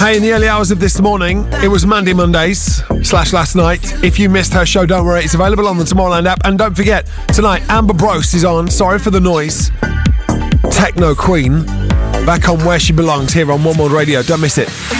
Hey, in the early hours of this morning, it was Mandy Mondays / last night. If you missed her show, don't worry, it's available on the Tomorrowland app. And don't forget, tonight, Amber Brose is on, sorry for the noise, Techno Queen, back on Where She Belongs here on One World Radio. Don't miss it.